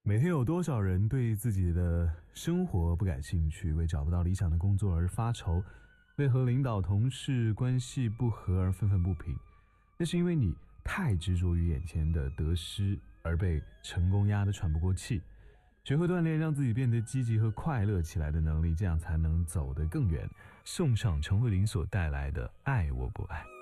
每天有多少人对自己的生活不感兴趣，为找不到理想的工作而发愁，为和领导同事关系不和而愤愤不平？那是因为你太执着于眼前的得失，而被成功压得喘不过气。学会锻炼让自己变得积极和快乐起来的能力，这样才能走得更远。送上陈慧琳所带来的《爱我不爱》。